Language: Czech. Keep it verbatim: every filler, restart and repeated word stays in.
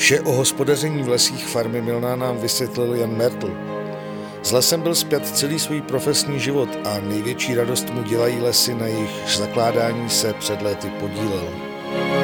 Vše o hospodaření v lesích farmy Milná nám vysvětlil Jan Mertl. S lesem byl spjat celý svůj profesní život a největší radost mu dělají lesy, na jejich zakládání se před léty podílel.